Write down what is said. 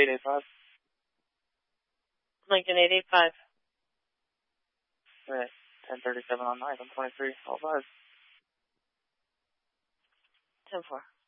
885. Lincoln 885. Right. 1037 on 9. I'm 23. All 5. 10-4.